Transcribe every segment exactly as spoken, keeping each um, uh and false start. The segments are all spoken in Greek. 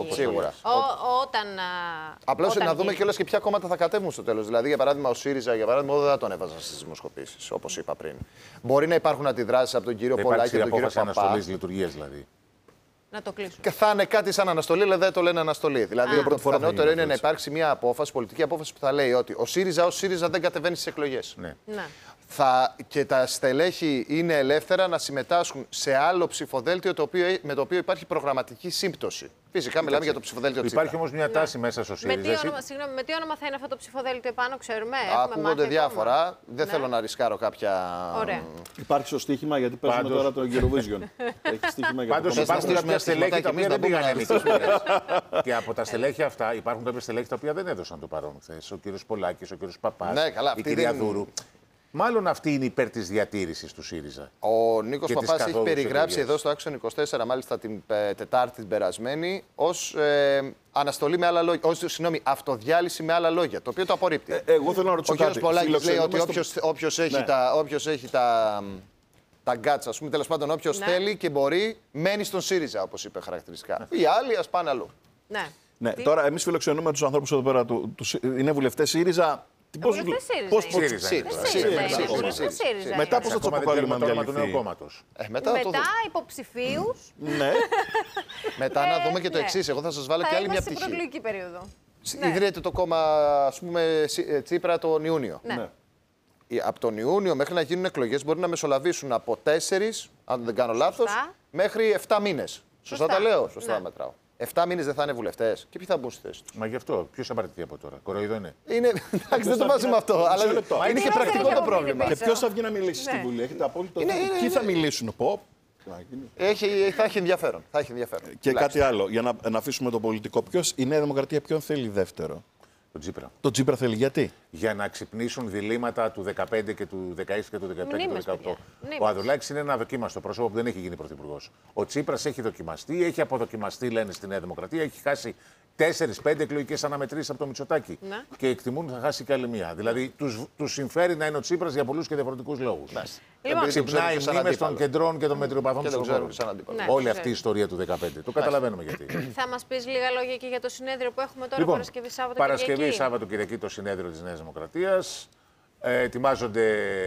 Σίγουρα. Ο, όταν. Απλώς να δούμε κιόλας και ποια κόμματα θα κατέβουν στο τέλος. Δηλαδή, για παράδειγμα, ο ΣΥΡΙΖΑ, για παράδειγμα, δεν θα τον έβαζαν στις δημοσκοπήσεις, όπως είπα πριν. Μπορεί να υπάρχουν αντιδράσεις από τον κύριο Πολάκη και τον κύριο Παπά. Αναστολής λειτουργίας δηλαδή. Να το κλείσουν. Και θα είναι κάτι σαν αναστολή, αλλά δεν το λένε αναστολή. Δηλαδή, το πιθανότερο είναι να υπάρξει μια απόφαση, πολιτική απόφαση που θα λέει ότι ο ΣΥΡΙΖΑ ως ΣΥΡΙΖΑ δεν κατεβαίνει στις εκλογές. Ναι. Ναι. Θα, και τα στελέχη είναι ελεύθερα να συμμετάσχουν σε άλλο ψηφοδέλτιο το οποίο, με το οποίο υπάρχει προγραμματική σύμπτωση. Φυσικά μιλάμε για το ψηφοδέλτιο Τσίπρα. Υπάρχει όμως μια τάση ναι. μέσα στο ΣΥΡΙΖΑ. Με τι, όνομα, συγγνώμη, με τι όνομα θα είναι αυτό το ψηφοδέλτιο επάνω, ξέρουμε. Ακούγονται διάφορα. Δεν ναι. θέλω να ρισκάρω κάποια. Ωραία. Υπάρχει στο στοίχημα γιατί παίζουμε Πάντως... τώρα το Eurovision. Έχει στοίχημα για Πάντως υπάρχουν κάποια στελέχη τα οποία δεν πήγαν εμείς. Και από τα στελέχη αυτά υπάρχουν κάποια στελέχη τα οποία δεν έδωσαν το παρόν χθες. Ο κύριος Πολάκης, ο κύριος Παπάς, η κυρία Δούρου. Μάλλον αυτή είναι υπέρ της διατήρησης του ΣΥΡΙΖΑ. Ο Νίκος Παπάς έχει περιγράψει εδώ στο Άξιον είκοσι τέσσερα, μάλιστα την ε, Τετάρτη την περασμένη, ως ε, αναστολή με άλλα λόγια. Ως, συγγνώμη, αυτοδιάλυση με άλλα λόγια. Το οποίο το απορρίπτει. Ε, εγώ θέλω να ρωτήσω ο κάτι. Ο κ. Πολάκης λέει ότι όποιος, στο... όποιος έχει, ναι. τα, όποιος έχει τα, τα γκάτσα, ας πούμε, τέλος πάντων, όποιος ναι. θέλει και μπορεί, μένει στον ΣΥΡΙΖΑ, όπως είπε χαρακτηριστικά. Ναι. Οι άλλοι ας πάνε αλλού. Ναι. Ναι. Τώρα, εμείς φιλοξενούμε τους ανθρώπους εδώ πέρα. Του, του, είναι βουλευτές ΣΥΡΙΖΑ. Πώς ΣΥΡΙΖΑ. Μετά πώς θα τους αποκαλούμε το όνομα του νέου κόμματος. Μετά υποψηφίους. Ναι. Μετά να δούμε και το εξής. Εγώ θα σας βάλω και άλλη μια πτυχή. Θα είμαστε στην προεκλογική περίοδο. Ιδρύεται το κόμμα, ας πούμε, Τσίπρα τον Ιούνιο. Από τον Ιούνιο μέχρι να γίνουν εκλογές μπορεί να μεσολαβήσουν από τέσσερις, αν δεν κάνω λάθος, μέχρι εφτά μήνες. Σωστά τα λέω, σωστά μετράω. Εφτά μήνες δεν θα είναι βουλευτές. Και ποιοι θα μπουν στη θέση τους. Μα γι' αυτό, ποιος θα παραιτηθεί από τώρα. Κοροϊδό είναι. Είναι. Εντάξει, δεν το βάζουμε αυτό. Αλλά είναι και πρακτικό το πρόβλημα. Και ποιος θα βγει να μιλήσει στη Βουλή. Έχετε απόλυτο. Ποιοι θα μιλήσουν, πω. Έχει, θα έχει ενδιαφέρον. Θα έχει ενδιαφέρον. Και κάτι άλλο, για να, να αφήσουμε το πολιτικό. Ποιος, η Νέα Δημοκρατία ποιον θέλει δεύτερο. Τον Τσίπρα. Τον Τσίπρα θέλει γιατί. Για να ξυπνήσουν διλήμματα του δεκαπέντε και του δεκαέξι και του δεκαπέντε και του δεκαοκτώ. Ο Ανδρουλάκης είναι ένα δοκίμαστο πρόσωπο που δεν έχει γίνει πρωθυπουργός. Ο Τσίπρας έχει δοκιμαστεί, έχει αποδοκιμαστεί, λένε στη Νέα Δημοκρατία, έχει χάσει τέσσερις πέντε εκλογικές αναμετρήσεις από το Μητσοτάκη. Ναι. Και εκτιμούν ότι θα χάσει και άλλη μία. Δηλαδή τους συμφέρει να είναι ο Τσίπρας για πολλούς και διαφορετικούς λόγους. Λοιπόν, ξυπνάει οι μνήμες των κεντρών και των μετριοπαθών του χώρου. Όλη αυτή η ιστορία του δεκαπέντε. Το καταλαβαίνουμε γιατί. Θα μας πεις λίγα λόγια και για το συνέδριο που έχουμε τώρα λοιπόν, Παρασκευή Σάββατο Παρασκευή Κυριακή. Σάββατο Κυριακή το συνέδριο της Νέας Δημοκρατίας. Ε, ετοιμάζονται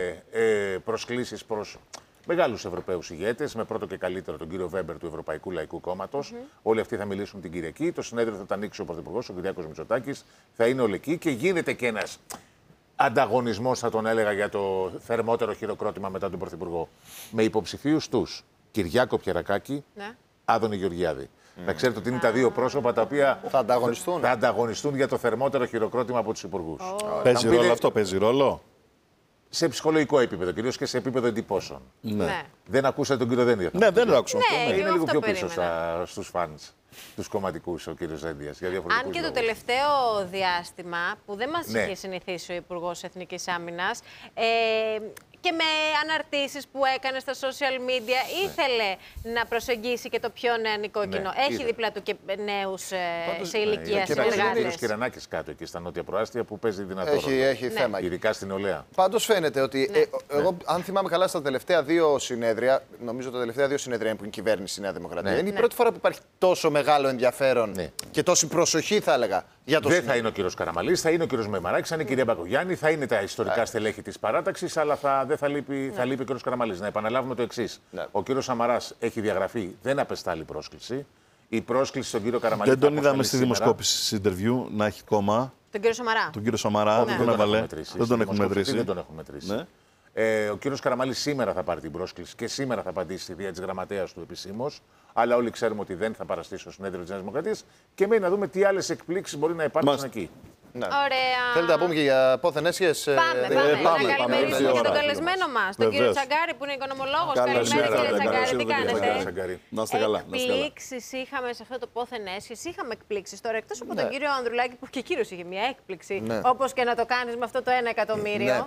ε, προσκλήσεις προς μεγάλους Ευρωπαίους ηγέτες, με πρώτο και καλύτερο τον κύριο Βέμπερ του Ευρωπαϊκού Λαϊκού Κόμματος. Mm-hmm. Όλοι αυτοί θα μιλήσουν την Κυριακή. Το συνέδριο θα τα ανοίξει ο Πρωθυπουργός, ο Κυριάκος Μητσοτάκης. Θα είναι όλοι εκεί και γίνεται και ένας ανταγωνισμός, θα τον έλεγα, για το θερμότερο χειροκρότημα μετά τον Πρωθυπουργό. Με υποψηφίους τους Κυριάκο Πιερακάκη, ναι. Άδωνη Γεωργιάδη. Mm. Να ξέρετε ότι είναι τα δύο πρόσωπα τα οποία θα ανταγωνιστούν, θα ανταγωνιστούν για το θερμότερο χειροκρότημα από τους υπουργούς. Oh. Παίζει ρόλο αυτό, παίζει ρόλο. Σε ψυχολογικό επίπεδο, κυρίως και σε επίπεδο εντυπώσεων. Ναι. Ναι. Δεν ακούσατε τον κύριο Δένδια. Ναι, δεν το άκουσα. Ναι, είναι λίγο πιο περίμενα. πίσω στους φανς, τους κομματικούς, ο κύριος Δένδιας. Αν και το τελευταίο διάστημα, που δεν μας ναι. είχε συνηθίσει ο Υπουργός Εθνικής Άμυνας, ε, και με αναρτήσεις που έκανε στα social media, ήθελε ναι. να προσεγγίσει και το πιο νεανικό κοινό. Ναι, Έχει ήθελε. δίπλα του και νέους ε, σε ηλικία ναι, συνεργάτες. Είναι ο κύριος Κυρανάκης κάτω εκεί στα νότια προάστια που παίζει δυνατό. Έχει, έχει ναι. θέμα. Ειδικά στην Ολέα. Πάντως φαίνεται ότι, ναι. ε, εγώ, ναι. αν θυμάμαι καλά, στα τελευταία δύο συνέδρια, νομίζω τα τελευταία δύο συνέδρια που είναι κυβέρνηση η Νέα Δημοκρατία, ναι. είναι η ναι. πρώτη φορά που υπάρχει τόσο μεγάλο ενδιαφέρον ναι. και τόση προσοχή, θα έλεγα. Για το δεν συνέδριο. θα είναι ο κύριος Καραμαλής, θα είναι ο κύριος Μεμαράκης, θα είναι η κυρία Μπακογιάννη, θα είναι τα ιστορικά yeah. στελέχη της παράταξης, αλλά θα, δεν θα λείπει, yeah. θα λείπει ο κύριος Καραμαλής. Να επαναλάβουμε το εξής. Yeah. Ο κύριος Σαμαράς έχει διαγραφεί, δεν απεστάλλει πρόσκληση. Η πρόσκληση στον κύριο Καραμαλή. Δεν τον είδαμε στη δημοσκόπηση στη interview να έχει κόμμα. Τον κύριο Σαμαρά. Τον κύριο Σαμαρά, δεν τον έβαλε. Δεν τον έχουν μετρήσει. Δεν τον έχουν μετρήσει. Ε, ο κύριος Καραμαλής σήμερα θα πάρει την πρόσκληση και σήμερα θα απαντήσει στη βία της γραμματέας του επισήμως. Αλλά όλοι ξέρουμε ότι δεν θα παραστεί στο συνέδριο της Νέας Δημοκρατίας. Και μένει να δούμε τι άλλες εκπλήξεις μπορεί να υπάρξουν Μάλιστα. εκεί. Ναι. Ωραία. Θέλετε να πούμε και για πόθεν έσχες. Πάμε, πάμε. Ε, πάμε να καλημερίσουμε και τον καλεσμένο μας, τον κύριο Τσαγκάρη, που είναι οικονομολόγος. Καλημέρα, κύριε Τσαγκάρη, τι κάνετε? Να είστε καλά. Εκπλήξεις είχαμε σε αυτό το πόθεν έσχες. Είχαμε εκπλήξεις τώρα, εκτός από τον κύριο Ανδρουλάκη, που και κύριος είχε μια έκπληξη. Όπως και να το κάνεις με αυτό το ένα εκατομμύριο.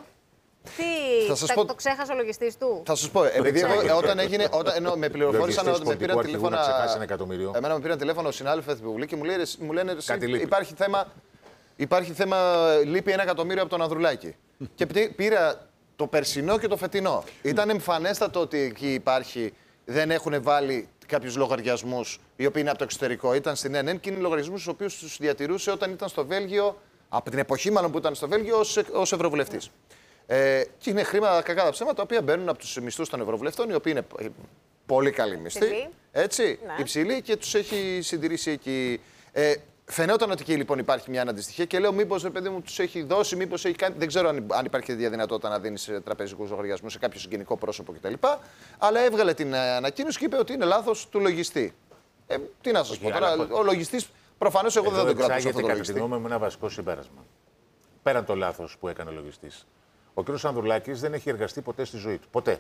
Τι, θα πω... το ξέχασε ο λογιστής του. Θα σας πω, επειδή εγώ, όταν έγινε, όταν, ενώ με πληροφόρησαν ότι με πήραν τηλέφωνα, εμένα με πήραν τηλέφωνο ο συνάδελφος της Βουλή και μου, λέει, μου λένε υπάρχει θέμα, υπάρχει θέμα, λείπει ένα εκατομμύριο από τον Ανδρουλάκη. Και πήρα το περσινό και το φετινό. Ήταν εμφανέστατο ότι εκεί υπάρχει, δεν έχουν βάλει κάποιους λογαριασμούς οι οποίοι είναι από το εξωτερικό, ήταν στην N N και είναι λογαριασμούς τους οποίους τους διατηρούσε όταν ήταν στο Βέλγιο, από την εποχή μάλλον που ήταν στο Βέλγιο, ως ευρωβουλευτής. Ε, και είναι χρήματα, κακά τα ψέματα, τα οποία μπαίνουν από τους μισθούς των ευρωβουλευτών, οι οποίοι είναι πολύ καλοί μισθοί, έτσι, ναι. υψηλοί, και τους έχει συντηρήσει εκεί. Ε, φαινόταν ότι εκεί λοιπόν υπάρχει μια αναντιστοιχία και λέω μήπως, ρε παιδί μου, τους έχει δώσει, μήπως έχει κάνει. Δεν ξέρω αν, αν υπάρχει δυνατότητα να δίνει τραπεζικούς λογαριασμούς σε κάποιο συγγενικό πρόσωπο κτλ. Αλλά έβγαλε την ανακοίνωση και είπε ότι είναι λάθος του λογιστή. Ε, τι να σας πω τώρα, αλλά... ο λογιστής προφανώς εγώ δεν τον κρατούσα αυτό το λογιστή. Κατά τη γνώμη μου, ένα βασικό συμπέρασμα. Πέραν το λάθος που έκανε ο λογιστής. Ο κ. Ανδρουλάκης δεν έχει εργαστεί ποτέ στη ζωή του. Ποτέ.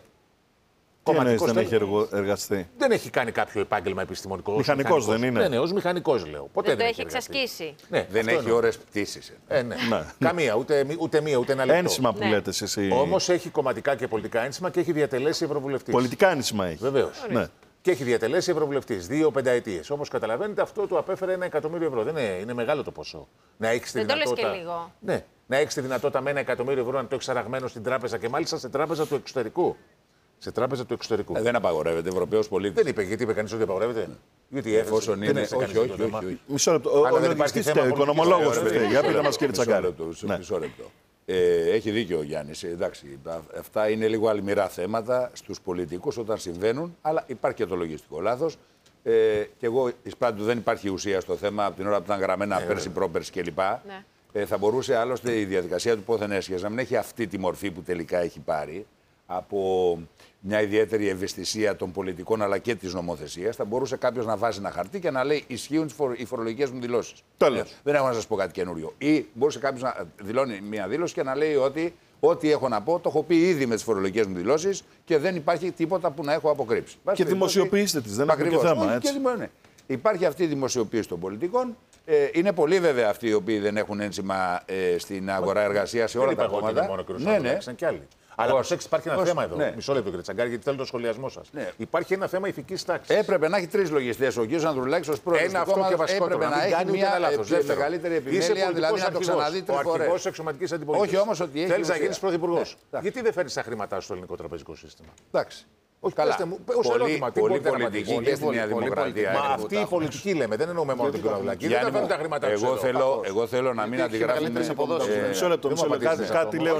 Τι εννοείς δεν έχει εργαστεί? Δεν έχει κάνει κάποιο επάγγελμα επιστημονικό. Μηχανικός δεν είναι? Ναι, ναι, ως μηχανικός λέω. Ποτέ δεν, δεν το έχει εξασκήσει. Ναι, δεν έχει ώρες πτήσης. Ε, ναι. ναι. Καμία, ούτε, ούτε μία, ούτε ένα λεπτό. Ένσημα που ναι. λέτε εσύ. Όμως έχει κομματικά και πολιτικά ένσημα και έχει διατελέσει ευρωβουλευτής. Πολιτικά ένσημα έχει. Βεβαίως. Ναι. Και έχει διατελέσει ευρωβουλευτής δύο πενταετίες. Όπως καταλαβαίνετε, αυτό του απέφερε ένα εκατομμύριο ευρώ. Δεν είναι, είναι μεγάλο το ποσό. Να έχεις τη δεν δυνατότητα. Το λες και λίγο. Ναι, να έχεις τη δυνατότητα με ένα εκατομμύριο ευρώ να το έχεις αραγμένο στην τράπεζα και μάλιστα σε τράπεζα του εξωτερικού. Σε τράπεζα του εξωτερικού. Ε, δεν απαγορεύεται, Ευρωπαίος πολίτης. Δεν είπε, γιατί είπε κανείς ότι απαγορεύεται. Ναι. Γιατί εφόσον είναι. Όχι, όχι, όχι, όχι, όχι. Μισό λεπτό. Ο λογιστής φταίει, ο οικονομολόγος φταίει. Για πείτε μας, κύριε Τσαγκάρη. Μισό λεπτό. Ε, έχει δίκιο ο Γιάννης. Εντάξει, αυτά είναι λίγο αλμυρά θέματα στους πολιτικούς όταν συμβαίνουν, αλλά υπάρχει και το λογιστικό λάθος. Ε, και εγώ, εις πάντου, δεν υπάρχει ουσία στο θέμα από την ώρα που ήταν γραμμένα ε, πέρσι, πρόπερσι κλπ. Ναι. Ε, θα μπορούσε άλλωστε η διαδικασία του πόθεν έσχεσαι να μην έχει αυτή τη μορφή που τελικά έχει πάρει από μια ιδιαίτερη ευαισθησία των πολιτικών αλλά και της νομοθεσίας. Θα μπορούσε κάποιος να βάζει ένα χαρτί και να λέει ισχύουν οι φορολογικές μου δηλώσεις. Τέλος. Δεν έχω να σας πω κάτι καινούριο. Ή μπορούσε κάποιος να δηλώνει μια δήλωση και να λέει ότι ό,τι έχω να πω το έχω πει ήδη με τις φορολογικές μου δηλώσεις και δεν υπάρχει τίποτα που να έχω αποκρύψει. Και δημοσιοποιήστε τις, δεν είναι και θέμα. Έτσι. Και, ναι. Υπάρχει αυτή η δημοσιοποίηση των πολιτικών. Ε, είναι πολλοί βέβαια αυτοί οι οποίοι δεν έχουν ένσημα ε, στην αγορά εργασίας σε όλα τα κόμματα. Ναι, ναι. Αλλά προσέξτε, υπάρχει ένα ως, θέμα εδώ. Ναι. Μισό λεπτό, κύριε Τσαγκάρη, γιατί θέλω το σχολιασμό σας. Ναι. Υπάρχει ένα θέμα ηθικής τάξης. Έπρεπε να έχει τρεις λογιστές. Ο κ. Ανδρουλάκης ως πρόεδρος ένα του κόμματος αυτό και βασικότερο, έπρεπε να, να έχει μια λάθος. ε, μεγαλύτερη επιμέλεια, δηλαδή να το ξαναδεί τρεις φορές. Ο αρχηγός εξωματικής αντιπολίτευσης. Όχι όμως ότι έχει. Θέλεις να γίνεις πρωθυπουργός. Ναι. Γιατί δεν φέρνεις τα χρήματά στο ελληνικό τραπεζικό σύστημα? Εντάξει. Όχι, καλά. Πέστε μου, ως ερώτημα, τι πολύ μπορείτε να πολιτική απαντήσετε? και στη Νέα Δημοκρατία. Μα αυτή η πολιτική λέμε, δεν εννοούμε μόνο τον κύριο Ανδρουλάκη. Δεν φέρνουν τα χρήματά τους. Εγώ θέλω να μην αντιγράφουμε. Μισό λεπτό, κάτι λέω.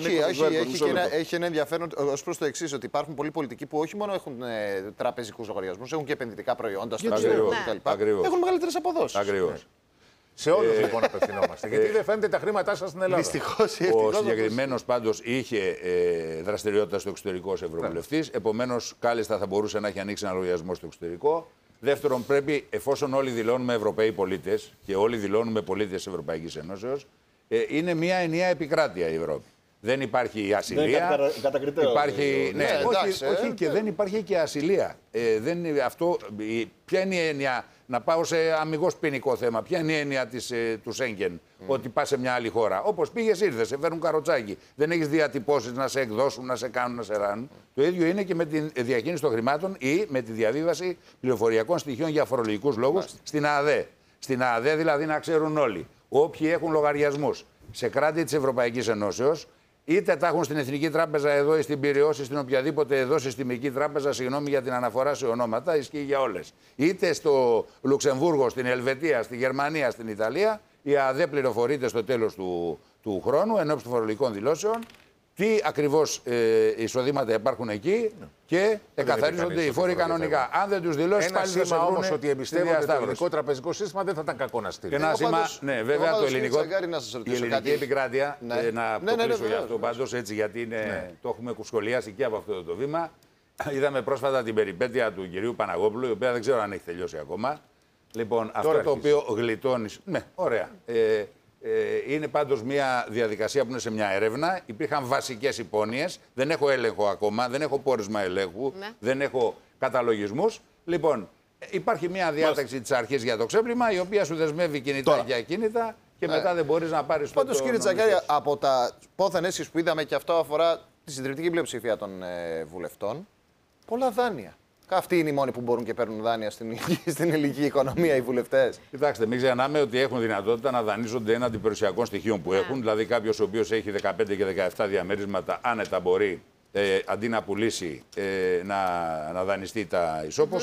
Έχει ένα ενδιαφέρον ως προς το εξής, ότι υπάρχουν πολλοί πολιτικοί που όχι μόνο έχουν τραπεζικούς λογαριασμούς, έχουν και επενδυτικά προϊόντα στο εξωτερικό κτλ. Έχουν μεγαλύτερες αποδόσεις. Ακριβώς. Σε όλους λοιπόν απευθυνόμαστε. Γιατί δεν φαίνεται τα χρήματά σας στην Ελλάδα. Δυστυχώς. Ο συγκεκριμένος πάντως είχε ε, δραστηριότητα στο εξωτερικό ως ευρωβουλευτής. Επομένως, κάλλιστα θα μπορούσε να έχει ανοίξει ένα λογαριασμό στο εξωτερικό. Δεύτερον, πρέπει, εφόσον όλοι δηλώνουμε Ευρωπαίοι πολίτες και όλοι δηλώνουμε πολίτες της Ευρωπαϊκής Ενώσεως, ε, είναι μια ενιαία επικράτεια η Ευρώπη. Δεν υπάρχει ασυλία. Κατακριτέο. Υπάρχει, ναι, ναι, όχι, εντάξει, όχι ε, και ε, δεν υπάρχει και ασυλία. Ε, δεν είναι αυτό, η, ποια είναι η έννοια, να πάω σε αμιγώς ποινικό θέμα, ποια είναι η έννοια της, ε, του Σέγγεν, mm. ότι πας σε μια άλλη χώρα. Όπως πήγες, ήρθες, σε φέρνουν καροτσάκι. Δεν έχεις διατυπώσεις να σε εκδώσουν, να σε κάνουν, να σε ράνουν. Mm. Το ίδιο είναι και με τη διακίνηση των χρημάτων ή με τη διαβίβαση πληροφοριακών στοιχείων για φορολογικούς λόγους mm. στην ΑΔΕ. Στην ΑΔΕ δηλαδή να ξέρουν όλοι. Όποιοι έχουν λογαριασμούς σε κράτη της Ευρωπαϊκής Ενώσεως, είτε τα έχουν στην Εθνική Τράπεζα εδώ ή στην Πειραιώς ή στην οποιαδήποτε εδώ συστημική τράπεζα, συγγνώμη για την αναφορά σε ονόματα, ισχύει για όλες. Είτε στο Λουξεμβούργο, στην Ελβετία, στη Γερμανία, στην Ιταλία, η ΑΔΕ πληροφορείται στο τέλος του, του χρόνου, ενώπιση των φορολογικών δηλώσεων, τι ακριβώς ε, εισοδήματα υπάρχουν εκεί και εκαθαρίζονται οι φόροι κανονικά. Αν δεν τους δηλώσεις, ένα πάλι θα σε σήμα βρούνε όμως ότι εμπιστεύονται το ελληνικό στη τραπεζικό σύστημα δεν θα ήταν κακό να στείλει. και ένα σήμα, πάντως, ναι, βέβαια το ελληνικό, η ελληνική επικράτεια, ναι. ε, να ναι, ναι, ναι, κλείσω ναι, για αυτό ναι, πάντως έτσι, γιατί είναι, ναι. το έχουμε σχολιάσει και από αυτό το βήμα. Είδαμε πρόσφατα την περιπέτεια του κυρίου Παναγόπουλου, η οποία δεν ξέρω αν έχει τελειώσει ακόμα. Λοιπόν, αυτό Τώρα το αρχίζει. οποίο γλιτώνει. Ναι, ωραία. Ε, Ε, είναι πάντως μια διαδικασία που είναι σε μια έρευνα. Υπήρχαν βασικές υπόνοιες. Δεν έχω έλεγχο ακόμα, δεν έχω πόρισμα ελέγχου, Ναι. δεν έχω καταλογισμούς. Λοιπόν, υπάρχει μια διάταξη της αρχής για το ξέπλυμα, η οποία σου δεσμεύει κινητά Τώρα. και ακίνητα και Ναι. μετά δεν μπορείς να πάρεις το. Πάντως, το κύριε νομιστές. Τσαγκάρη, από τα πόθεν έσχες που είδαμε, και αυτό αφορά τη συντριπτική πλειοψηφία των ε, βουλευτών, πολλά δάνεια. Αυτοί είναι οι μόνοι που μπορούν και παίρνουν δάνεια στην, στην ελληνική οικονομία, οι βουλευτές. Κοιτάξτε, μην ξεχνάμε ότι έχουν δυνατότητα να δανείζονται έναντι περιουσιακών στοιχείων που έχουν. Δηλαδή, κάποιο ο οποίο έχει δεκαπέντε και δεκαεπτά διαμερίσματα, άνετα μπορεί ε, αντί να πουλήσει ε, να, να δανειστεί τα ισόποσα. Mm-hmm.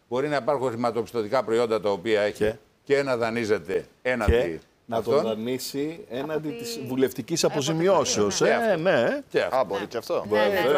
Μπορεί να υπάρχουν χρηματοπιστωτικά προϊόντα τα οποία έχει και, και να δανείζεται έναντι. Και να τον δανείσει έναντι της βουλευτικής αποζημιώσεως. Ε, ναι. Α, μπορεί και αυτό.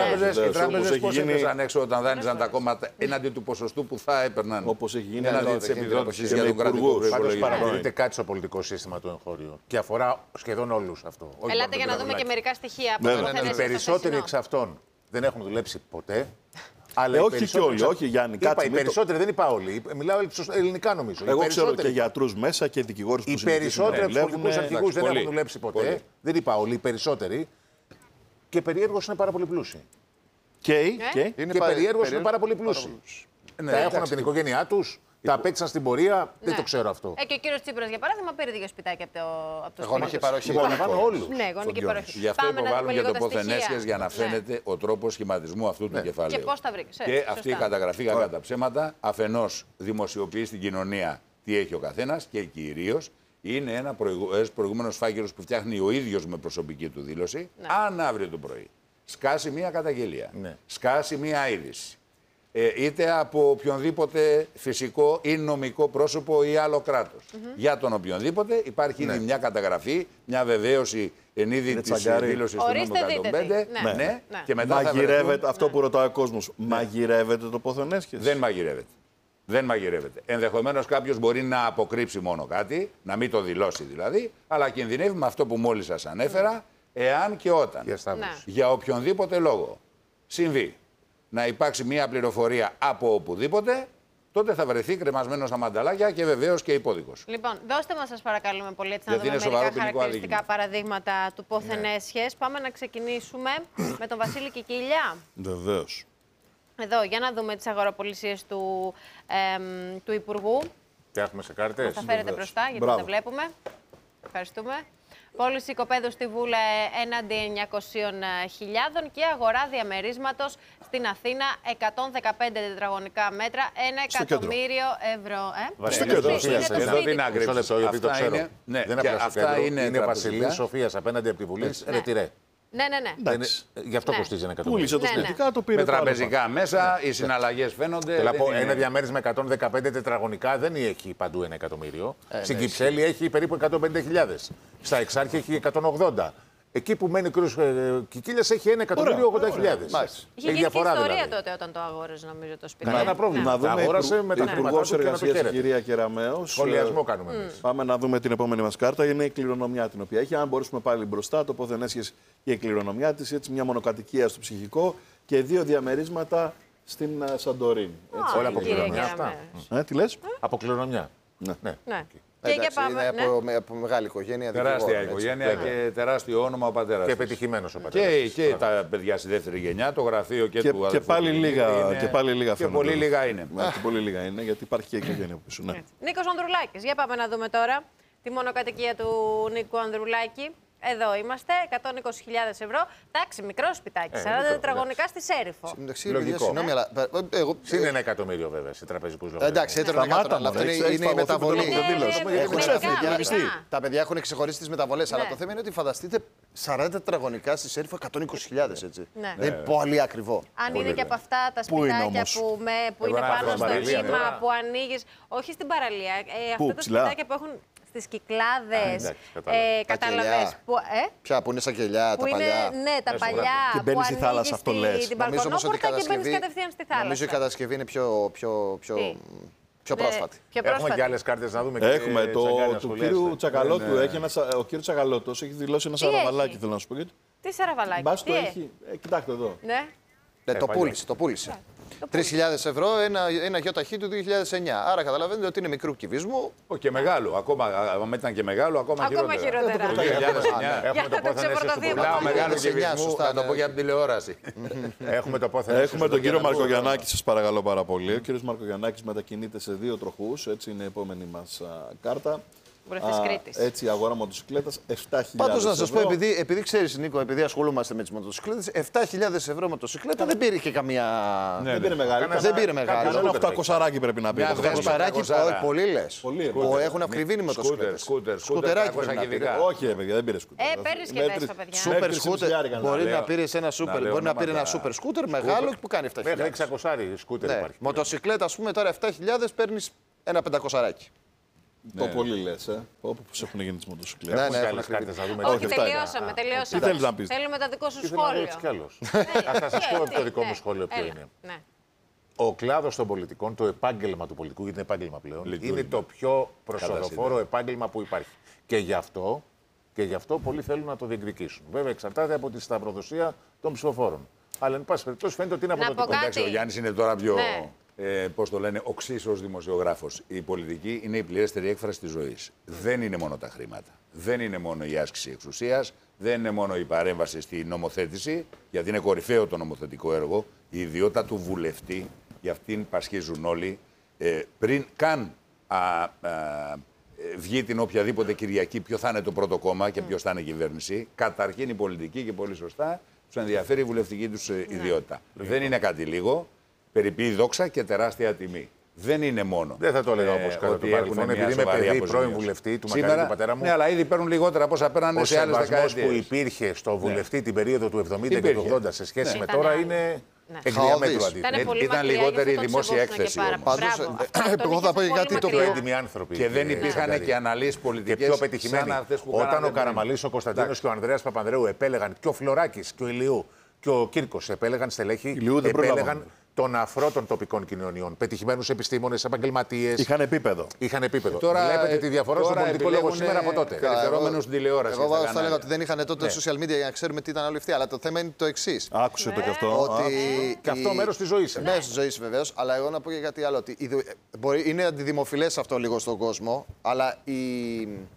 Οι τράπεζες πώς έπαιζαν έξω όταν δάνειζαν τα κόμματα έναντι του ποσοστού που θα έπαιρναν. Όπως έχει γίνει έναντι της επιδότησης για τον κρατικό προϋπολογισμό. Παρατηρείται κάτι στο πολιτικό σύστημα του εγχώριου. Και αφορά σχεδόν όλους αυτό. Ελάτε για να δούμε και μερικά στοιχεία από το Οι περισσότεροι εξ αυτών δεν έχουν δουλέψει ποτέ. Αλλά ε, όχι και όλοι, όχι Γιάννη. Είπα, κάτσε, οι περισσότεροι το... δεν είπα όλοι. Μιλάω ελληνικά νομίζω. Εγώ ξέρω και γιατρούς μέσα και δικηγόρους που συνεχίζουν. Οι περισσότεροι από τους πολιτικούς αρχηγούς δεν έχουν δουλέψει ποτέ. Πολύ. Δεν είπα όλοι, οι περισσότεροι. Και περίεργος είναι πάρα πολύ πλούσιοι. Και, ε? και, και, και περίεργος είναι πάρα πολύ πλούσιοι. Ναι, τα έχουν από την οικογένειά τους. Τα απέκτησαν στην πορεία, ναι. Δεν το ξέρω αυτό. Ε, και ο κύριος Τσίπρας, για παράδειγμα, πήρε δύο σπιτάκια από το, από το γονική παροχή. Παραλαμβάνω όλους. Ναι, γονική παροχή. Γι' αυτό υποβάλλουν και τοποθενέσχες για να φαίνεται ναι. ο τρόπος σχηματισμού αυτού ναι. του κεφαλαίου. Και πώς τα βρήκε. Και σωστά. Αυτή η καταγραφή κατά τα ψέματα αφενός δημοσιοποιεί στην κοινωνία τι έχει ο καθένας και κυρίως είναι ένα προηγούμενος φάκελος που φτιάχνει ο ίδιος με προσωπική του δήλωση. Ναι. Αν αύριο το πρωί σκάσει μία καταγγελία, ναι. σκάσει μία είδηση. Είτε από οποιονδήποτε φυσικό ή νομικό πρόσωπο ή άλλο κράτος. Mm-hmm. Για τον οποιονδήποτε υπάρχει ναι. ήδη μια καταγραφή, μια βεβαίωση εν είδη της δήλωσης του νόμου εκατόν πέντε. Ναι. Ναι. Ναι. Ναι. Και μετά μαγειρεύεται, βρεθούν... αυτό που ρωτάει ο κόσμος, ναι. μαγειρεύεται το ποθενέσχες. Δεν μαγειρεύεται. Δεν μαγειρεύεται. Ενδεχομένως κάποιος μπορεί να αποκρύψει μόνο κάτι, να μην το δηλώσει δηλαδή, αλλά κινδυνεύει με αυτό που μόλις σας ανέφερα, εάν και όταν ναι. για οποιονδήποτε λόγο συμβεί να υπάρξει μια πληροφορία από οπουδήποτε, τότε θα βρεθεί κρεμασμένο στα μανταλάκια και βεβαίως και υπόδικος. Λοιπόν, δώστε μας σας παρακαλούμε πολύ έτσι να δούμε μερικά χαρακτηριστικά αδίκημα. παραδείγματα του πόθεν έσχες. Πάμε να ξεκινήσουμε με τον Βασίλη Κικίλια. Βεβαίως. Εδώ, για να δούμε τις αγοραπολισίες του, ε, του Υπουργού. Τι έχουμε σε κάρτες. Θα φέρετε μπροστά, γιατί δεν βλέπουμε. Ευχαριστούμε. Πώληση οικοπαίδου στη Βούλα έναντι εννιακόσιες χιλιάδων και αγορά διαμερίσματος στην Αθήνα εκατόν δεκαπέντε τετραγωνικά μέτρα, ένα εκατομμύριο ευρώ. Ε? Στο κέντρο. Εδώ την άκρη. Αυτά είναι Βασιλής Σοφίας απέναντι από τη Βουλή. Ρετυρέ. Ναι, ναι, ναι. Είναι, γι' αυτό ναι. κοστίζει ένα εκατομμύριο. Πούλησε το σχετικά, ναι, ναι. το πήρε. Με τραπεζικά μέσα, ναι. οι συναλλαγές φαίνονται. Θέλω να πω, ένα διαμέρισμα εκατόν δεκαπέντε τετραγωνικά δεν έχει παντού ένα εκατομμύριο. Ε, Στην ναι, Κυψέλη έχει περίπου εκατόν πενήντα χιλιάδες. Στα Εξάρχεια έχει εκατόν ογδόντα. Εκεί που μένει ο κ. Κικίλιας έχει ένα εκατομμύριο ογδόντα χιλιάδες. Είχε γίνει και ιστορία τότε όταν το αγόρασε, νομίζω, το σπίτι. Ένα πρόβλημα. Να δούμε αγόρασε με τα Υπουργός Εργασίας, κυρία Κεραμέως. Σχολιασμό κάνουμε εμείς. Πάμε να δούμε την επόμενη μας κάρτα. Είναι η κληρονομιά την οποία έχει. Αν μπορέσουμε πάλι μπροστά, το πόθεν έσχες και η κληρονομιά της. Έτσι, μια μονοκατοικία στο ψυχικό και δύο διαμερίσματα στην Σαντορίνη. Όλα από κληρονομιά αυτά. Τι λες? Από κληρονομιά. Ναι. Και εντάξει, πάμε, είναι ναι. από, από μεγάλη οικογένεια. Τεράστια οικογένεια έτσι. Και τεράστιο όνομα ο πατέρας. Και πετυχημένος ο πατέρας. Και, και τα παιδιά στη δεύτερη γενιά, το γραφείο και, και του και πάλι λίγα, είναι... και πάλι λίγα και πολύ λίγα είναι. Ναι, και πολύ λίγα είναι, γιατί υπάρχει και οικογένεια από πίσω. Ναι. Νίκος Ανδρουλάκης. Για πάμε να δούμε τώρα τη μονοκατοικία του Νίκου Ανδρουλάκη. Εδώ είμαστε, εκατόν είκοσι χιλιάδες ευρώ. Εντάξει, μικρό σπιτάκι, ε, σαράντα τετραγωνικά στη Σέριφο. Λογικό. Συγγνώμη, αλλά. Εγώ... Συν ένα εκατομμύριο βέβαια σε τραπεζικούς λόγους. Εντάξει, έτερο εκατομμύριο, αλλά αυτό είναι η μεταβολή. Τα παιδιά έχουν ξεχωρίσει τις μεταβολές, αλλά το θέμα είναι ότι φανταστείτε σαράντα τετραγωνικά στη Σέριφο εκατόν είκοσι χιλιάδες έτσι. Είναι πολύ ακριβό. Αν είναι και από αυτά τα σπιτάκια που είναι πάνω στο κύμα, που ανοίγει. Όχι στην παραλία. Αυτά τα σπιτάκια που έχουν. Στις Κυκλάδες, ε, κατάλαβες. Που, ε? Ποια, που είναι σαν κελιά, που τα είναι, παλιά. Ναι, τα παλιά. Και μπαίνεις στη θάλασσα, αυτό λες. Την μπαλκονόπορτα και μπαίνεις κατευθείαν στη θάλασσα. Νομίζω η κατασκευή είναι πιο, πιο, πιο, πιο πρόσφατη. Πιο Έχουμε και άλλες κάρτες να δούμε. Έχουμε το του κύριου Τσακαλώτου. Ο κύριος Τσακαλώτος έχει δηλώσει ένα σαραβαλάκι, θέλω να σου πω. Τι σαραβαλάκι? Μπας το έχει. Κοιτάξτε εδώ. Το πούλησε, το πούλησε. τρεις χιλιάδες ευρώ ένα, ένα γιοταχή του δύο χιλιάδες εννιά. Άρα καταλαβαίνετε ότι είναι μικρού κυβισμού. Όχι και μεγάλο. Ακόμα, αν ήταν και μεγάλο, ακόμα, ακόμα χειρότερα. Το δύο χιλιάδες εννιά. Έχουμε το πόθεν πουλάω μεγάλο κυβισμού, θα το πω για την τηλεόραση. Έχουμε το πόθεν. Έχουμε τον κύριο Μαρκογιαννάκη, σας παρακαλώ πάρα πολύ. Ο κύριος Μαρκογιαννάκης μετακινείται σε δύο τροχούς. Έτσι είναι η επόμενη μας κάρτα. Βουλευτής Κρήτης. Έτσι, αγορά μοτοσυκλέτας επτά χιλιάδες. Πάντως να σας πω, επειδή, επειδή ξέρεις Νίκο, επειδή ασχολούμαστε με τις μοτοσυκλέτες, επτά χιλιάδες ευρώ μοτοσυκλέτα δεν πήρε και καμία. Ναι, δεν πήρε μεγάλη. Δεν πήρε μεγάλη. Ένα οκτακόσια πρέπει να πει. οκτακόσια πολύ λες. Έχουν ακριβήνει μοτοσυκλέτες. Σκούτερ, Σκουτεράκι πρέπει να πήρε. Όχι, παιδιά, δεν πήρε σκούτερ. Ε, παίρνεις και Βέσπα, παιδιά. Σούπερ σκούτερ. Μπορεί να πήρε ένα σούπερ. Μπορεί να πήρε ένα σούπερ σκούτερ μεγάλο που κάνει επτά χιλιάδες. Μέχρι εξακόσια σκούτερ υπάρχει. Μοτοσυκλέτα, ας πούμε τώρα επτά χιλιάδες παίρνει ένα πεντακόσιαράκι. Το πολύ λες, ε. Πώς έχουν γίνει τις μοτοσυκλέτες. Ναι, ναι, Καλές κάρτες να δούμε. Όχι, αυτά είναι. τελειώσαμε, τελειώσαμε. Τι θέλεις να πεις? Θέλουμε τα δικό σου Ήθελα να σχόλιο. ρωτήσω κι άλλος. Θα σας πω το δικό μου σχόλιο ποιο είναι. Ναι. Ο κλάδος των πολιτικών, το επάγγελμα του πολιτικού, γιατί είναι επάγγελμα πλέον, είναι το πιο προσοδοφόρο επάγγελμα που υπάρχει. Και γι' αυτό, και γι' αυτό πολλοί θέλουν να το διεκδικήσουν. Βέβαια, εξαρτάται από τη σταυροδοσία των ψηφοφόρων. Αλλά, εν πάση περιπτώσει, φαίνεται ότι είναι Να πω αποδοτικό. κάτι. Εντάξει, ο Γιάννης είναι τώρα πιο, Ναι. ε, πώς το λένε, οξύς ως δημοσιογράφος. Η πολιτική είναι η πληρέστερη έκφραση της ζωής. Δεν είναι μόνο τα χρήματα. Δεν είναι μόνο η άσκηση εξουσίας. Δεν είναι μόνο η παρέμβαση στη νομοθέτηση, γιατί είναι κορυφαίο το νομοθετικό έργο. Η ιδιότητα του βουλευτή, για αυτήν πασχίζουν όλοι. Ε, πριν καν α, α, βγει την οποιαδήποτε Κυριακή ποιο θα είναι το πρώτο κόμμα και ποιος θα είναι η κυβέρνηση, καταρχήν η πολιτική και πολύ σωστά τους ενδιαφέρει η βουλευτική τους ε, ιδιότητα. Δεν είναι κάτι λίγο, περιποιεί δόξα και τεράστια τιμή. Δεν είναι μόνο. Δεν θα το έλεγα όπως κατά το παρελθόν, επειδή είμαι παιδί πρώην βουλευτή του μακαριού του πατέρα μου. Ναι, αλλά ήδη παίρνουν λιγότερα από όσα πέρανε Ο σε άλλες σεβασμός δεκαετίες. που υπήρχε στο βουλευτή την περίοδο του εβδομήντα και Υπήρχε. του ογδόντα σε σχέση Ναι. με Ήταν τώρα άλλο. είναι Ναι. εκ διαμέτρου Χαόδης. αντίθετο. Ήταν πολύ Ήταν μακριά, λιγότερη γι' αυτό τον δημόσια σεβόσουν και έκθεση πάρα όμως. πολύ. Πάντως, Μπράβο. ε, Αυτό τον εγώ θα είχες πω και πολύ κάτι το μακριά. Πιο έντιμοι άνθρωποι. Και δεν κύριε υπήρχαν Τσαγκάρη. και αναλύσεις Και πολιτικές πιο πετυχημένοι. σαν αυτές που Όταν κάνανε ο πριν. Καραμαλής, ο Κωνσταντίνος και ο Ανδρέας Παπανδρέου επέλεγαν, και ο Φλωράκης και ο Ηλιού και ο Κύρκος επέλεγαν στελέχη, Ηλιού δεν επέλεγαν προλάβαμε. τον αφρό των τοπικών κοινωνιών. Πετυχημένους επιστήμονες, επαγγελματίες. Είχαν επίπεδο. Είχαν επίπεδο. Τώρα, Βλέπετε τη διαφορά στον τώρα πολιτικό λόγο επιλέγουν, σήμερα από τότε. κα- Περιφερόμενους στην τηλεόραση Εγώ στα θα κανάλια. έλεγα ότι δεν είχαν τότε Ναι. social media για να ξέρουμε τι ήταν όλοι αυτοί. Αλλά το θέμα είναι το εξής. Άκουσε το κι αυτό. Ότι Και αυτό η- μέρος της ζωής είναι. Μέρος της ζωής βεβαίως, αλλά εγώ να πω και κάτι άλλο. Ότι η δου- μπορεί, είναι αντιδημοφιλές αυτό λίγο στον κόσμο, αλλά η,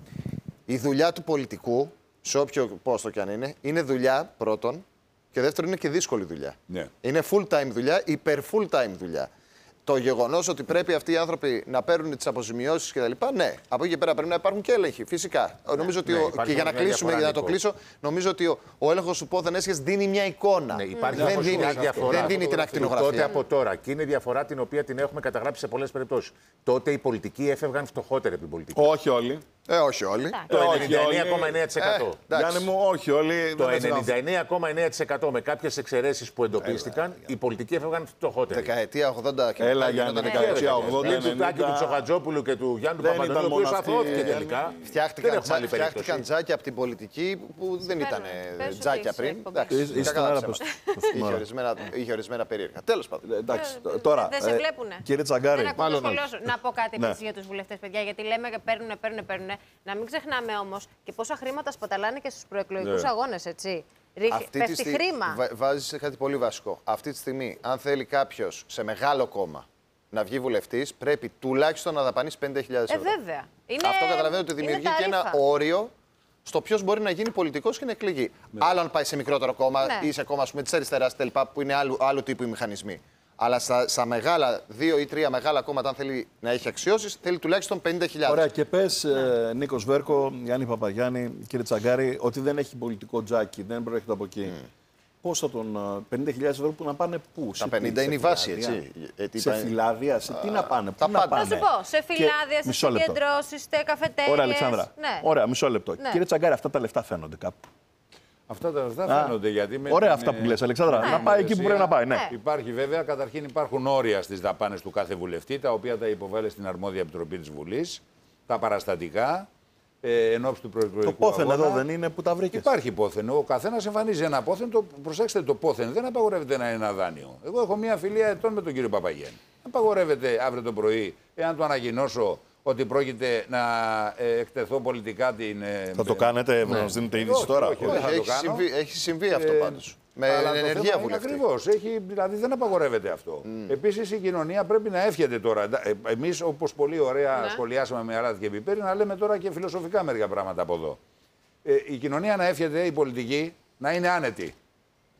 η δουλειά του πολιτικού, σε όποιο πόστο κι αν είναι, είναι δουλειά πρώτον και δεύτερον είναι και δύσκολη δουλειά. Ναι. Είναι full-time δουλειά, υπερ-full-time δουλειά. Το γεγονός ότι πρέπει αυτοί οι άνθρωποι να παίρνουν τις αποζημιώσεις κτλ. Ναι, από εκεί και πέρα πρέπει να υπάρχουν και έλεγχοι. Φυσικά. Νομίζω ότι Ναι, ο- υπάρχει και για να μια κλείσουμε, διαφορά, για να το Νίκο. κλείσω, νομίζω ότι ο, ο έλεγχος του πόθεν έσχες δίνει μια εικόνα. Ναι, υπάρχει δεν, όμως δίνει, μια διαφορά. δεν δίνει την Του ακτινογραφία. τότε από τώρα. Και είναι διαφορά την οποία την έχουμε καταγράψει σε πολλές περιπτώσεις. Τότε οι πολιτικοί έφευγαν φτωχότεροι από την πολιτική. Όχι όλοι. Ε, όχι όλοι. Το όχι ενενήντα εννέα κόμμα εννέα τοις εκατό. Ε, εντάξει. Γιάννη μου, όχι όλοι. Το δεν θα ενενήντα εννέα κόμμα εννέα τοις εκατό με κάποιες εξαιρέσεις που εντοπίστηκαν, οι πολιτικοί έφευγαν φτωχότεροι. Δεκαετία ογδόντα και Έλα, μετά Γιάννη, γινόταν δεκαετία καλύτερα. ογδόντα. Πλην του Τάκη, του ενενήντα. Τσοχατζόπουλου και του Γιάννου Δεν Παπαντονίου, ο ήταν οποίος μόνο αυτοί, αθώθηκε Γιάννη. τελικά. Δεν Φτιάχτηκαν, έχουμε άλλη τζα- φτιάχτηκαν περίπτωση. τζάκια από την πολιτική που δεν ήταν Πες ότι τζάκια είσαι πριν. εκπομπή. Εντάξει, Είσαι- είσαι κακά τα άραπος ψέματα. το στην Είχε ώρα. ορισμένα- Είχε ορισμένα περίεργα. Τέλος πάντων. Ε, Εντάξει, Ε, τώρα. Δεν σε ε, βλέπουνε. Κύριε Τσαγκάρη, Δεν ακούω το μάλλον σχολείο σου. Να πω κάτι Ναι. επίσης για τους βουλευτές, παιδιά, γιατί λέμε και παίρνουνε, παίρνουνε, παίρνουνε. Να μην ξεχνάμε όμως και πόσα χρήματα σπαταλάνε και στους προεκλογικούς Ναι. αγώνες, έτσι. Ρίχ- Αυτή τη Πέφτει στιγμή χρήμα. βα- βάζεις σε κάτι πολύ βασικό. Αυτή τη στιγμή, αν θέλει κάποιος σε μεγάλο κόμμα να βγει βουλευτής, πρέπει τουλάχιστον να δαπανίσει πενήντα χιλιάδες Ε, ευρώ. βέβαια. Είναι, Αυτό καταλαβαίνετε ότι είναι δημιουργεί και ένα ταρήφα. όριο στο ποιο μπορεί να γίνει πολιτικός και να εκλεγεί. Άλλο αν πάει σε μικρότερο κόμμα Ναι. ή σε κόμμα τη αριστερά κτλ. Που είναι άλλου, άλλου τύπου οι μηχανισμοί. Αλλά στα, στα μεγάλα, δύο ή τρία μεγάλα κόμματα, αν θέλει να έχει αξιώσεις, θέλει τουλάχιστον πενήντα χιλιάδες. ωραία, και πε, ε, Νίκος Βέρκο, Γιάννη Παπαγιάννη, κύριε Τσαγκάρη, ότι δεν έχει πολιτικό τζάκι, δεν προέρχεται από εκεί. Mm. Πώς θα τον. ε, πενήντα χιλιάδες ευρώ που να πάνε πού, Τα σε πενήντα τι, είναι η σε βάση, φυλάδια? έτσι. Γιατί Σε είπα- φυλάδια, σε τι να πάνε, τα πού να πάντα. πάνε. Θα σου πω, σε Και- φυλάδια, σε μισό λεπτό. συγκεντρώσεις, σε καφετέριες. Ωραία, Αλεξάνδρα. Ναι. Ωραία, μισό λεπτό. Ναι. Κύριε Τσαγκάρη, αυτά τα λεφτά φαίνονται κάπου. Αυτά τα λεφτά Α, φαίνονται γιατί. Με ωραία την, αυτά που ε, λες, Αλεξάνδρα. με Να την πάει εκεί που νομοθεσία πρέπει να πάει. Ναι. Ναι. Υπάρχει βέβαια, καταρχήν υπάρχουν όρια στις δαπάνες του κάθε βουλευτή, τα οποία τα υποβάλλει στην αρμόδια επιτροπή της Βουλής, τα παραστατικά, ε, εν ώψη του Το προεκλογικού πόθεν αγώνα. εδώ δεν είναι που τα βρήκε. Υπάρχει πόθεν. Ο καθένας εμφανίζει ένα πόθεν. Το, προσέξτε, το πόθεν δεν απαγορεύεται να είναι ένα δάνειο. Εγώ έχω μία φιλία ετών με τον κύριο Παπαγιάννη. Απαγορεύεται αύριο το πρωί, εάν του ανακοινώσω ότι πρόκειται να ε, εκτεθώ πολιτικά την. ε, Θα το κάνετε, να μας δίνετε είδηση Όχι, τώρα. όχι, Όχι, δεν θα το έχει, κάνω. συμβεί, έχει συμβεί αυτό Ε, πάντως. Με Αλλά το ενεργεία θέμα είναι βουλευτή. ακριβώς. Έχει, δηλαδή δεν απαγορεύεται αυτό. Mm. Επίσης η κοινωνία πρέπει να εύχεται τώρα. Ε, εμείς, όπως πολύ ωραία Ναι. σχολιάσαμε με Αράτη και Πιπέρι, να λέμε τώρα και φιλοσοφικά μερικά πράγματα από εδώ. Ε, η κοινωνία να εύχεται, η πολιτική, να είναι άνετη.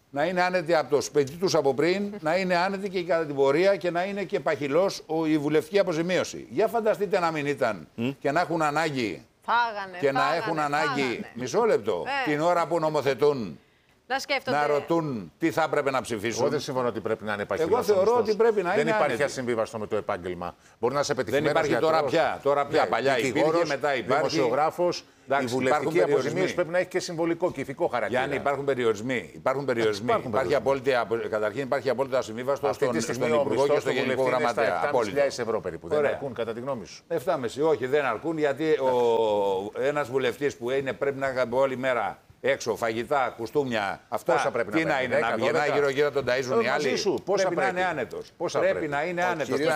να είναι άνετοι από το σπίτι τους από πριν, να είναι άνετοι και κατά την πορεία και να είναι και παχυλός η βουλευτική αποζημίωση. Για φανταστείτε να μην ήταν mm. και να έχουν ανάγκη. Φάγανε, και φάγανε, να έχουν ανάγκη. Φάγανε. Μισό λεπτό. Ε. Την ώρα που νομοθετούν. Να σκέφτονται. Να ρωτούν τι θα έπρεπε να ψηφίσουν. Εγώ δεν συμφωνώ ότι πρέπει να είναι παχυλός. Εγώ θεωρώ ότι πρέπει να δεν είναι. Δεν υπάρχει άνετη. ασυμβίβαστο με το επάγγελμα. Μπορεί να σε πετυχημένος Δεν υπάρχει γιατρός, τώρα πια. Τώρα πια. Ναι, παλιά υπήρχε, μετά υπάρχει. Δημοσιογράφος. Η βουλευτική αποζημίωση πρέπει να έχει και συμβολικό και ηθικό χαρακτήρα. Γιάννη, υπάρχουν περιορισμοί. Υπάρχουν περιορισμοί. Υπάρχουν υπάρχει απόλυτη, καταρχήν υπάρχει απόλυτα ασυμβίβαστο στον, στον Υπουργό και στον Γενικό Γραμματέα. επτά χιλιάδες ευρώ περίπου. Δεν αρκούν κατά τη γνώμη σου. επτά κόμμα πέντε, όχι, δεν αρκούν γιατί ένα βουλευτή που είναι, πρέπει να κάνει όλη μέρα έξω, φαγητά, κουστούμια, αυτά. Πόσα πρέπει τι να, να είναι, να πηγαίνει γύρω-γύρω τον ταΐζουν οι άλλοι. Σου, πόσα πρέπει, πρέπει να είναι άνετο. Πόσα πρέπει, πρέπει να είναι άνετο. Όλοι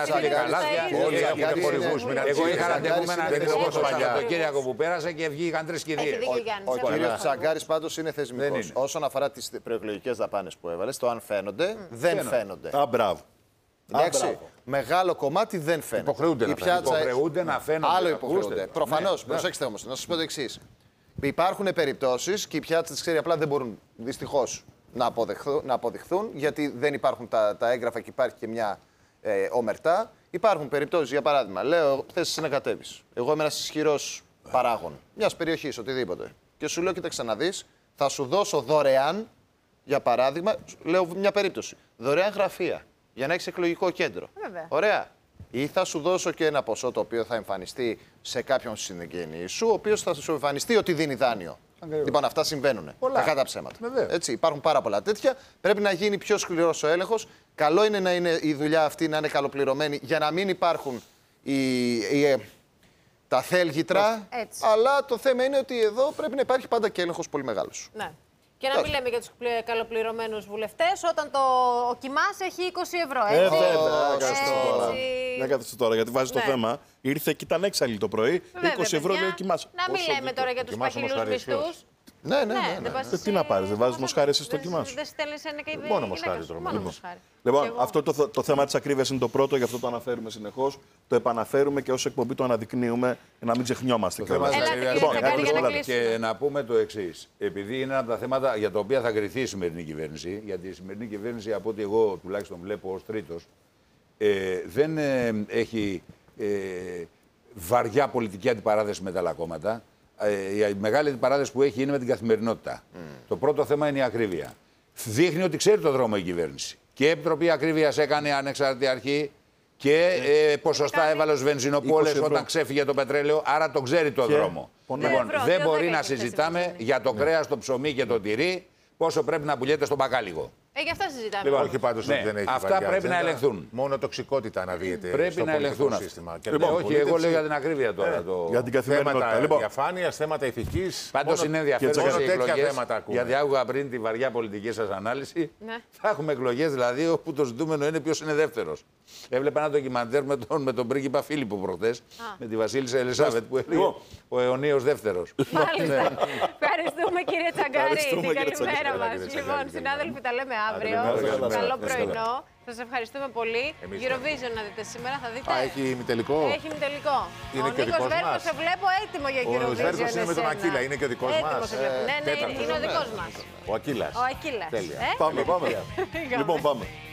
έχουν χορηγούς. Εγώ είχα ραντεβού με έναν ειδικό το Σαββατοκύριακο που πέρασε και βγήκαν τρεις κηδείες. Ο κύριος Τσαγκάρης πάντως είναι θεσμικός. Όσον αφορά τις προεκλογικές δαπάνες που έβαλες, το αν φαίνονται, δεν φαίνονται. Α, μπράβο. Εντάξει, μεγάλο κομμάτι δεν φαίνεται. Υποχρεούνται να φαίνονται. Υποχρεούνται να φαίνονται. Άλλο υποχρεούνται. Προφανώς, προσέξτε όμως, να σας πω το εξής. Υπάρχουν περιπτώσεις και οι πιάτες τις ξέρει απλά δεν μπορούν δυστυχώς να αποδειχθούν, να αποδειχθούν γιατί δεν υπάρχουν τα, τα έγγραφα και υπάρχει και μια ε, ομερτά. Υπάρχουν περιπτώσεις, για παράδειγμα, λέω θες εσύ να κατέβεις. Εγώ είμαι ένας ισχυρός παράγων μιας περιοχής, οτιδήποτε. Και σου λέω, κοίταξε να δεις, θα σου δώσω δωρεάν, για παράδειγμα, λέω μια περίπτωση, δωρεάν γραφεία για να έχεις εκλογικό κέντρο. Βέβαια. Ωραία. Ή θα σου δώσω και ένα ποσό το οποίο θα εμφανιστεί σε κάποιον συγγενή σου, ο οποίος θα σου εμφανιστεί ότι δίνει δάνειο. Ακριβώς. Λοιπόν, αυτά συμβαίνουν. Κακά τα ψέματα. Έτσι, υπάρχουν πάρα πολλά τέτοια. Πρέπει να γίνει πιο σκληρός ο έλεγχος. Καλό είναι να είναι η δουλειά αυτή να είναι καλοπληρωμένη για να μην υπάρχουν οι, οι, τα θέλγητρα. Έτσι. Αλλά το θέμα είναι ότι εδώ πρέπει να υπάρχει πάντα και έλεγχος πολύ μεγάλος. Ναι. Και να μην λέμε για τους καλοπληρωμένους βουλευτές όταν το, ο Κιμάς έχει είκοσι ευρώ. Έτσι. Ε, βέβαια. Δεν κάθεστε τώρα, γιατί βάζει ναι. το θέμα. Ήρθε και ήταν έξαλλη το πρωί. Βέβαια, είκοσι ευρώ λέει ο Κιμάς. Να μην λέμε τώρα για τους παχυλούς μισθούς. Ναι, ναι, ναι. ναι, ναι. ναι. Τι να πάρεις, δεν βάζεις μοσχάρι εσύ στο Κιμά σου. Δεν στέλνεις ένα και μόνο μοσχάρι τώρα. Λοιπόν, αυτό το, το θέμα της ακρίβειας είναι το πρώτο, γι' αυτό το αναφέρουμε συνεχώς. Το επαναφέρουμε και ως εκπομπή το αναδεικνύουμε για να μην ξεχνιόμαστε. Το θέμα της ακρίβειας λοιπόν, και να πούμε το εξής. Επειδή είναι ένα από τα θέματα για τα οποία θα κριθεί η σημερινή κυβέρνηση, γιατί η σημερινή κυβέρνηση, από ό,τι εγώ τουλάχιστον βλέπω ως τρίτος, ε, δεν ε, έχει ε, βαριά πολιτική αντιπαράθεση με τα άλλα κόμματα. Ε, η μεγάλη αντιπαράθεση που έχει είναι με την καθημερινότητα. Mm. Το πρώτο θέμα είναι η ακρίβεια. Δείχνει ότι ξέρει το δρόμο η κυβέρνηση. Και η Επιτροπή Ακρίβειας έκανε ανεξάρτητη αρχή και ε, ποσοστά έβαλε ως βενζινοπόλες όταν ξέφυγε το πετρέλαιο, άρα το ξέρει το και... δρόμο. Λοιπόν, δεν μπορεί να συζητάμε για το κρέας, το ψωμί και το τυρί πόσο πρέπει να πουλιέται στον μπακάλικο. Ε, γι' αυτά συζητάμε. Λοιπόν, όχι πάντως ναι, ότι δεν έχει αυτά βαριά πρέπει ατζέντα, να ελεγχθούν. Μόνο τοξικότητα αναδύεται πρέπει στο να ελεγχθούν σύστημα. Και λοιπόν, όχι, εγώ λέω για την ακρίβεια τώρα. Ε, το... Για την καθημερινότητα. Θέματα λοιπόν. διαφάνειας, θέματα ηθικής. Πάντως είναι ενδιαφέρον μόνο οι τέτοια εκλογές, θέματα ακούμε. γιατί άκουγα πριν τη βαριά πολιτική σας ανάλυση. Ναι. Θα έχουμε εκλογές δηλαδή όπου το ζητούμενο είναι ποιος είναι δεύτερος. Έβλεπα ένα ντοκιμαντέρ με τον, με τον πρίγκιπα Φίλιππο προχτές, με τη Βασίλισσα Ελισάβετ που έλεγε ο αιωνίος δεύτερος. Ευχαριστούμε κύριε Τσαγκάρη, την καλημέρα μας. Λοιπόν, συνάδελφοι, τα λέμε αύριο. Καλό πρωινό. Σας ευχαριστούμε πολύ. Eurovision να δείτε σήμερα, θα δείτε. Α, έχει ημιτελικό. Έχει ημιτελικό. Είναι ο και ο Νίκος δικός Βέρκος μας. σε βλέπω έτοιμο για Eurovision. Ο Βέρκος είναι με τον Ακύλα, είναι και ο δικός Έτοιμο μας. σε βλέπω. Ναι, ναι, είναι, είναι ο δικός μας. Ο Ακύλας. Ο Ακύλας. Τέλεια. Ε? Πάμε, πάμε. Λοιπόν, πάμε.